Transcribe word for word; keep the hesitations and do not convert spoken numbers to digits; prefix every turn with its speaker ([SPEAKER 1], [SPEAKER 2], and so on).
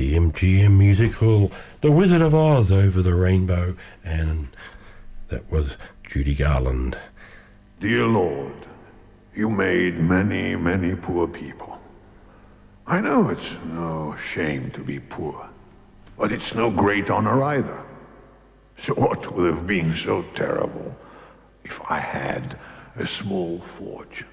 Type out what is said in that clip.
[SPEAKER 1] the M G M musical The Wizard of Oz Over the Rainbow, and that was Judy Garland.
[SPEAKER 2] Dear Lord, you made many, many poor people. I know it's no shame to be poor, but it's no great honor either. So what would have been so terrible if I had a small fortune?